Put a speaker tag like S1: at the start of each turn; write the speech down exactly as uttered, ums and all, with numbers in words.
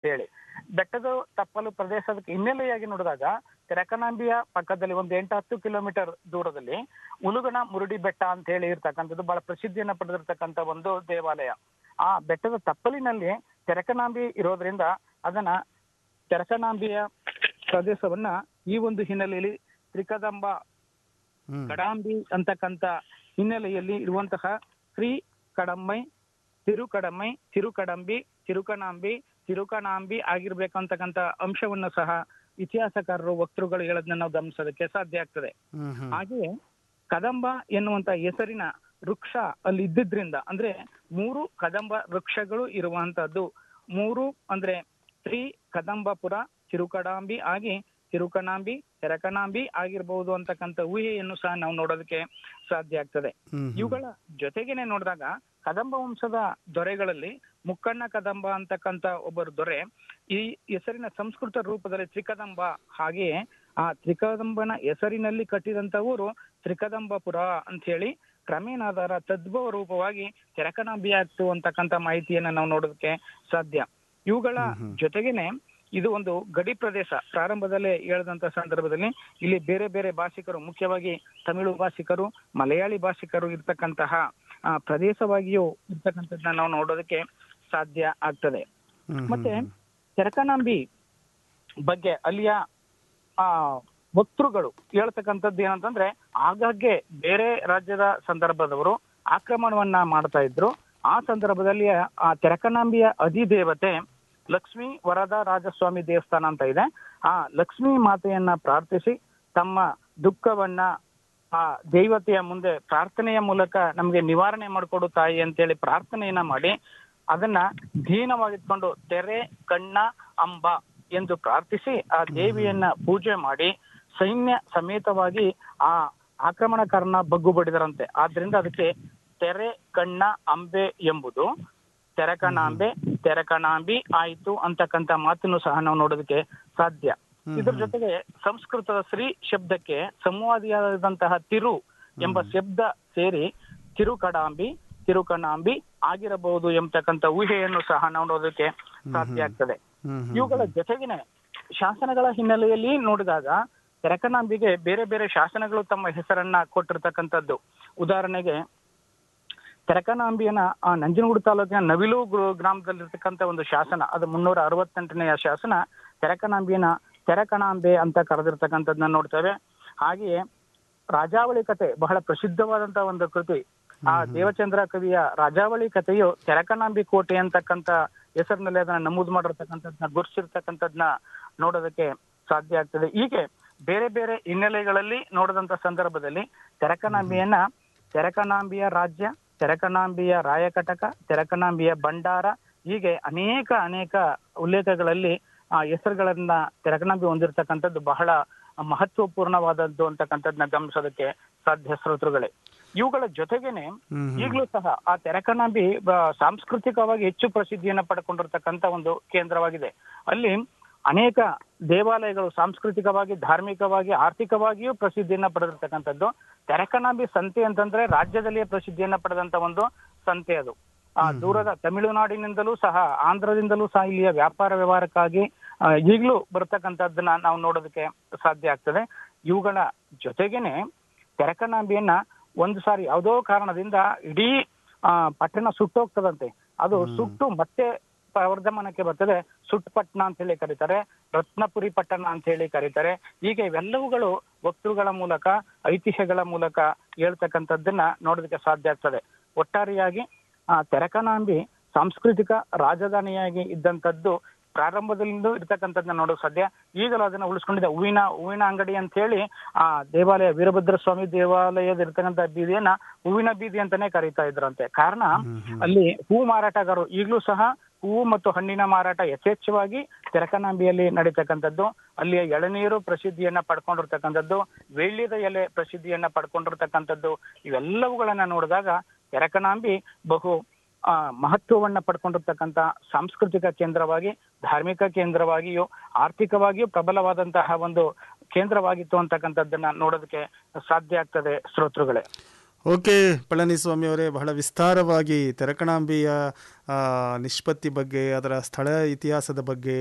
S1: ಹೇಳಿ. ಬೆಟ್ಟದ ತಪ್ಪಲು ಪ್ರದೇಶದ ಹಿನ್ನೆಲೆಯಾಗಿ ನೋಡಿದಾಗ ತೆರಕನಾಂಬಿಯ ಪಕ್ಕದಲ್ಲಿ ಒಂದು ಎಂಟು ಹತ್ತು ಕಿಲೋಮೀಟರ್ ದೂರದಲ್ಲಿ ಉಲುಗಣ ಮುರುಡಿ ಬೆಟ್ಟ ಅಂತ ಹೇಳಿ ಇರ್ತಕ್ಕಂಥದ್ದು ಬಹಳ ಪ್ರಸಿದ್ಧಿಯನ್ನ ಪಡೆದಿರ್ತಕ್ಕಂಥ ಒಂದು ದೇವಾಲಯ. ಆ ಬೆಟ್ಟದ ತಪ್ಪಲಿನಲ್ಲಿ ತೆರಕನಾಂಬಿ ಇರೋದ್ರಿಂದ ಅದನ್ನ ತೆರಕನಾಂಬಿಯ ಪ್ರದೇಶವನ್ನ ಈ ಒಂದು ಹಿನ್ನೆಲೆಯಲ್ಲಿ ತ್ರಿಕದಂಬ ಕಡಾಂಬಿ ಅಂತಕ್ಕಂಥ ಹಿನ್ನೆಲೆಯಲ್ಲಿ ಇರುವಂತಹ ಶ್ರೀ ಕಡಮ್ಮೈ ತಿರುಕಡಮ್ಮೈ ತಿರುಕಡಂಬಿ ತಿರುಕನಾಂಬಿ ತಿರುಕನಾಂಬಿ ಆಗಿರ್ಬೇಕಂತಕ್ಕಂಥ ಅಂಶವನ್ನು ಸಹ ಇತಿಹಾಸಕಾರರು ವಕ್ತೃಗಳು ಹೇಳೋದನ್ನ ನಾವು ಗಮನಿಸೋದಕ್ಕೆ ಸಾಧ್ಯ ಆಗ್ತದೆ. ಹಾಗೆಯೇ ಕದಂಬ ಎನ್ನುವಂತ ಹೆಸರಿನ ವೃಕ್ಷ ಅಲ್ಲಿ ಇದ್ದಿದ್ರಿಂದ ಅಂದ್ರೆ ಮೂರು ಕದಂಬ ವೃಕ್ಷಗಳು ಇರುವಂತಹದ್ದು. ಮೂರು ಅಂದ್ರೆ ಶ್ರೀ ಕದಂಬಪುರ ತಿರುಕಡಾಂಬಿ ಆಗಿ ತಿರುಕನಾಂಬಿ ತೆರಕನಾಂಬಿ ಆಗಿರ್ಬಹುದು ಅಂತಕ್ಕಂಥ ಊಹೆಯನ್ನು ಸಹ ನಾವು ನೋಡೋದಕ್ಕೆ ಸಾಧ್ಯ ಆಗ್ತದೆ. ಇವುಗಳ ಜೊತೆಗೇನೆ ನೋಡಿದಾಗ ಕದಂಬ ವಂಶದ ದೊರೆಗಳಲ್ಲಿ ಮುಕ್ಕಣ್ಣ ಕದಂಬ ಅಂತಕ್ಕಂಥ ಒಬ್ಬರು ದೊರೆ ಈ ಹೆಸರಿನ ಸಂಸ್ಕೃತ ರೂಪದಲ್ಲಿ ತ್ರಿಕದಂಬ, ಹಾಗೆಯೇ ಆ ತ್ರಿಕದಂಬನ ಹೆಸರಿನಲ್ಲಿ ಕಟ್ಟಿದಂತ ಊರು ತ್ರಿಕದಂಬಪುರ ಅಂತ ಹೇಳಿ ಕ್ರಮೇಣ ಅದರ ತದ್ಭವ ರೂಪವಾಗಿ ತೆರಕನಾಂಬಿ ಆಗ್ತು ಅಂತಕ್ಕಂಥ ಮಾಹಿತಿಯನ್ನ ನಾವು ನೋಡೋದಕ್ಕೆ ಸಾಧ್ಯ. ಇವುಗಳ ಜೊತೆಗೇನೆ ಇದು ಒಂದು ಗಡಿ ಪ್ರದೇಶ. ಪ್ರಾರಂಭದಲ್ಲೇ ಹೇಳಿದಂತ ಸಂದರ್ಭದಲ್ಲಿ ಇಲ್ಲಿ ಬೇರೆ ಬೇರೆ ಭಾಷಿಕರು, ಮುಖ್ಯವಾಗಿ ತಮಿಳು ಭಾಷಿಕರು, ಮಲಯಾಳಿ ಭಾಷಿಕರು ಇರ್ತಕ್ಕಂತಹ ಆ ಪ್ರದೇಶವಾಗಿಯೂ ಇರ್ತಕ್ಕಂಥದ್ದನ್ನ ನಾವು ನೋಡೋದಕ್ಕೆ ಸಾಧ್ಯ ಆಗ್ತದೆ. ಮತ್ತೆ ತೆರಕನಾಂಬಿ ಬಗ್ಗೆ ಅಲ್ಲಿಯ ಆ ವಕ್ತೃಗಳು ಹೇಳ್ತಕ್ಕಂಥದ್ದು ಏನಂತಂದ್ರೆ ಆಗಾಗ್ಗೆ ಬೇರೆ ರಾಜ್ಯದ ಸಂದರ್ಭದವರು ಆಕ್ರಮಣವನ್ನ ಮಾಡ್ತಾ ಇದ್ರು. ಆ ಸಂದರ್ಭದಲ್ಲಿ ಆ ತೆರಕನಾಂಬಿಯ ಅಧಿದೇವತೆ ಲಕ್ಷ್ಮೀ ವರದ ರಾಜಸ್ವಾಮಿ ದೇವಸ್ಥಾನ ಅಂತ ಇದೆ. ಆ ಲಕ್ಷ್ಮೀ ಮಾತೆಯನ್ನ ಪ್ರಾರ್ಥಿಸಿ ತಮ್ಮ ದುಃಖವನ್ನ ಆ ದೇವತೆಯ ಮುಂದೆ ಪ್ರಾರ್ಥನೆಯ ಮೂಲಕ ನಮ್ಗೆ ನಿವಾರಣೆ ಮಾಡಿಕೊಡು ತಾಯಿ ಅಂತೇಳಿ ಪ್ರಾರ್ಥನೆಯನ್ನ ಮಾಡಿ ಅದನ್ನ ದೀನವಾಗಿಟ್ಕೊಂಡು ತೆರೆ ಕಣ್ಣ ಅಂಬ ಎಂದು ಪ್ರಾರ್ಥಿಸಿ ಆ ದೇವಿಯನ್ನ ಪೂಜೆ ಮಾಡಿ ಸೈನ್ಯ ಸಮೇತವಾಗಿ ಆ ಆಕ್ರಮಣಕಾರನ ಬಗ್ಗು ಬಡಿದರಂತೆ. ಆದ್ರಿಂದ ಅದಕ್ಕೆ ತೆರೆ ಕಣ್ಣ ಅಂಬೆ ಎಂಬುದು ತೆರಕನಾಂಬೆ ತೆರಕನಾಂಬಿ ಆಯ್ತು ಅಂತಕ್ಕಂಥ ಮಾತನ್ನು ಸಹ ನಾವು ನೋಡೋದಕ್ಕೆ ಸಾಧ್ಯ. ಇದ್ರ ಜೊತೆಗೆ ಸಂಸ್ಕೃತದ ಶ್ರೀ ಶಬ್ದಕ್ಕೆ ಸಂವಾದಿಯಾದಂತಹ ತಿರು ಎಂಬ ಶಬ್ದ ಸೇರಿ ತಿರುಕಡಾಂಬಿ ತಿರುಕನಾಂಬಿ ಆಗಿರಬಹುದು ಎಂಬತಕ್ಕಂಥ ಊಹೆಯನ್ನು ಸಹ ನಾವು ನೋಡೋದಕ್ಕೆ ಸಾಧ್ಯ ಆಗ್ತದೆ. ಇವುಗಳ ಜೊತೆಗಿನ ಶಾಸನಗಳ ಹಿನ್ನೆಲೆಯಲ್ಲಿ ನೋಡಿದಾಗ ತೆರಕನಾಂಬಿಗೆ ಬೇರೆ ಬೇರೆ ಶಾಸನಗಳು ತಮ್ಮ ಹೆಸರನ್ನ ಕೊಟ್ಟಿರ್ತಕ್ಕಂಥದ್ದು. ಉದಾಹರಣೆಗೆ ತೆರಕನಾಂಬಿಯನ್ನ ಆ ನಂಜನಗೂಡು ತಾಲೂಕಿನ ನವಿಲು ಗ್ರಾಮದಲ್ಲಿರ್ತಕ್ಕಂಥ ಒಂದು ಶಾಸನ, ಅದು ಮುನ್ನೂರ ಅರವತ್ತೆಂಟನೆಯ ಶಾಸನ, ತೆರಕನಾಂಬಿಯನ್ನ ತೆರಕನಾಂಬೆ ಅಂತ ಕರೆದಿರ್ತಕ್ಕಂಥದ್ದನ್ನ ನೋಡ್ತೇವೆ. ಹಾಗೆಯೇ ರಾಜಾವಳಿ ಕತೆ ಬಹಳ ಪ್ರಸಿದ್ಧವಾದಂತಹ ಒಂದು ಕೃತಿ. ಆ ದೇವಚಂದ್ರ ಕವಿಯ ರಾಜಾವಳಿ ಕಥೆಯು ತೆರಕನಾಂಬಿ ಕೋಟೆ ಅಂತಕ್ಕಂಥ ಹೆಸರಿನಲ್ಲಿ ಅದನ್ನ ನಮೂದು ಮಾಡಿರ್ತಕ್ಕಂಥದ್ನ ಗುರುತಿಸಿರ್ತಕ್ಕಂಥದ್ನ ನೋಡೋದಕ್ಕೆ ಸಾಧ್ಯ ಆಗ್ತದೆ. ಹೀಗೆ ಬೇರೆ ಬೇರೆ ಹಿನ್ನೆಲೆಗಳಲ್ಲಿ ನೋಡಿದಂತ ಸಂದರ್ಭದಲ್ಲಿ ತೆರಕನಾಂಬಿಯನ್ನ ತೆರಕನಾಂಬಿಯ ರಾಜ್ಯ, ತೆರಕನಾಂಬಿಯ ರಾಯಕಟಕ, ತೆರಕನಾಂಬಿಯ ಭಂಡಾರ, ಹೀಗೆ ಅನೇಕ ಅನೇಕ ಉಲ್ಲೇಖಗಳಲ್ಲಿ ಆ ಹೆಸರುಗಳನ್ನ ತೆರಕನಾಂಬಿ ಹೊಂದಿರತಕ್ಕಂಥದ್ದು ಬಹಳ ಮಹತ್ವಪೂರ್ಣವಾದದ್ದು ಅಂತಕ್ಕಂಥದ್ನ ಗಮನಿಸೋದಕ್ಕೆ ಸಾಧ್ಯ ಶ್ರೋತೃಗಳೇ. ಇವುಗಳ ಜೊತೆಗೇನೆ ಈಗಲೂ ಸಹ ಆ ತೆರಕನಾಂಬಿ ಸಾಂಸ್ಕೃತಿಕವಾಗಿ ಹೆಚ್ಚು ಪ್ರಸಿದ್ಧಿಯನ್ನ ಪಡ್ಕೊಂಡಿರ್ತಕ್ಕಂಥ ಒಂದು ಕೇಂದ್ರವಾಗಿದೆ. ಅಲ್ಲಿ ಅನೇಕ ದೇವಾಲಯಗಳು ಸಾಂಸ್ಕೃತಿಕವಾಗಿ, ಧಾರ್ಮಿಕವಾಗಿ, ಆರ್ಥಿಕವಾಗಿಯೂ ಪ್ರಸಿದ್ಧಿಯನ್ನ ಪಡೆದಿರ್ತಕ್ಕಂಥದ್ದು. ತೆರಕನಾಂಬಿ ಸಂತೆ ಅಂತಂದ್ರೆ ರಾಜ್ಯದಲ್ಲಿಯೇ ಪ್ರಸಿದ್ಧಿಯನ್ನ ಪಡೆದಂತ ಒಂದು ಸಂತೆ ಅದು. ಆ ದೂರದ ತಮಿಳುನಾಡಿನಿಂದಲೂ ಸಹ, ಆಂಧ್ರದಿಂದಲೂ ಸಹ ಇಲ್ಲಿಯ ವ್ಯಾಪಾರ ವ್ಯವಹಾರಕ್ಕಾಗಿ ಈಗಲೂ ಬರ್ತಕ್ಕಂಥದ್ದನ್ನ ನಾವು ನೋಡೋದಕ್ಕೆ ಸಾಧ್ಯ ಆಗ್ತದೆ. ಇವುಗಳ ಜೊತೆಗೇನೆ ತೆರಕನಾಂಬಿಯನ್ನ ಒಂದು ಸಾರಿ ಯಾವುದೋ ಕಾರಣದಿಂದ ಇಡೀ ಆ ಪಟ್ಟಣ ಸುಟ್ಟೋಗ್ತದಂತೆ. ಅದು ಸುಟ್ಟು ಮತ್ತೆ ಪ್ರವರ್ಧಮಾನಕ್ಕೆ ಬರ್ತದೆ. ಸುಟ್ಟಪಟ್ಟಣ ಅಂತ ಹೇಳಿ ಕರೀತಾರೆ, ರತ್ನಪುರಿ ಪಟ್ಟಣ ಅಂತ ಹೇಳಿ ಕರೀತಾರೆ. ಹೀಗೆ ಇವೆಲ್ಲವುಗಳು ವಕ್ತೃಗಳ ಮೂಲಕ, ಐತಿಹ್ಯಗಳ ಮೂಲಕ ಹೇಳ್ತಕ್ಕಂಥದ್ದನ್ನ ನೋಡೋದಕ್ಕೆ ಸಾಧ್ಯ ಆಗ್ತದೆ. ಒಟ್ಟಾರೆಯಾಗಿ ಆ ತೆರಕನಾಂಬಿ ಸಾಂಸ್ಕೃತಿಕ ರಾಜಧಾನಿಯಾಗಿ ಇದ್ದಂಥದ್ದು ಪ್ರಾರಂಭದಲ್ಲಿಂದ ಇರ್ತಕ್ಕಂಥದ್ದನ್ನ ನೋಡೋದು ಸಾಧ್ಯ. ಈಗಲೂ ಅದನ್ನ ಉಳಿಸ್ಕೊಂಡಿದೆ. ಹೂವಿನ ಹೂವಿನ ಅಂಗಡಿ ಅಂತ ಹೇಳಿ ಆ ದೇವಾಲಯ, ವೀರಭದ್ರ ಸ್ವಾಮಿ ದೇವಾಲಯದ ಇರ್ತಕ್ಕಂಥ ಬೀದಿಯನ್ನ ಹೂವಿನ ಬೀದಿ ಅಂತಾನೆ ಕರೀತಾ ಇದ್ರಂತೆ. ಕಾರಣ ಅಲ್ಲಿ ಹೂ ಮಾರಾಟಗಾರರು ಈಗಲೂ ಸಹ ಹೂವು ಮತ್ತು ಹಣ್ಣಿನ ಮಾರಾಟ ಯಥೇಚ್ಛವಾಗಿ ತೆರಕನಾಂಬಿಯಲ್ಲಿ ನಡೀತಕ್ಕಂಥದ್ದು. ಅಲ್ಲಿಯ ಎಳನೀರು ಪ್ರಸಿದ್ಧಿಯನ್ನ ಪಡ್ಕೊಂಡಿರ್ತಕ್ಕಂಥದ್ದು, ವೆಳ್ಳಿದ ಎಲೆ ಪ್ರಸಿದ್ಧಿಯನ್ನ ಪಡ್ಕೊಂಡಿರ್ತಕ್ಕಂಥದ್ದು. ಇವೆಲ್ಲವುಗಳನ್ನ ನೋಡಿದಾಗ ತೆರಕನಾಂಬಿ ಬಹು ಆ ಮಹತ್ವವನ್ನ ಪಡ್ಕೊಂಡಿರ್ತಕ್ಕಂಥ ಸಾಂಸ್ಕೃತಿಕ ಕೇಂದ್ರವಾಗಿ, ಧಾರ್ಮಿಕ ಕೇಂದ್ರವಾಗಿಯೂ, ಆರ್ಥಿಕವಾಗಿಯೂ ಪ್ರಬಲವಾದಂತಹ ಒಂದು ಕೇಂದ್ರವಾಗಿತ್ತು ಅಂತಕ್ಕಂಥದ್ದನ್ನ ನೋಡೋದಕ್ಕೆ ಸಾಧ್ಯ ಆಗ್ತದೆ ಶ್ರೋತೃಗಳೇ.
S2: ಓಕೆ ಪಳನಿಸ್ವಾಮಿ ಅವರೇ, ಬಹಳ ವಿಸ್ತಾರವಾಗಿ ತೆರಕನಾಂಬಿಯ ನಿಷ್ಪತ್ತಿ ಬಗ್ಗೆ, ಅದರ ಸ್ಥಳ ಇತಿಹಾಸದ ಬಗ್ಗೆ